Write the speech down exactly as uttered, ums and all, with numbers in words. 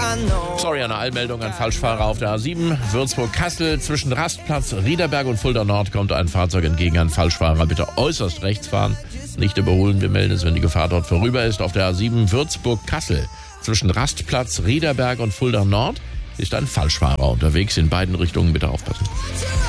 Sorry, eine Eilmeldung an Falschfahrer auf der A sieben. Würzburg-Kassel zwischen Rastplatz, Riederberg und Fulda Nord kommt ein Fahrzeug entgegen. An Falschfahrer bitte äußerst rechts fahren. Nicht überholen, wir melden es, wenn die Gefahr dort vorüber ist. Auf der A sieben Würzburg-Kassel zwischen Rastplatz, Riederberg und Fulda Nord ist ein Falschfahrer unterwegs. In beiden Richtungen bitte aufpassen.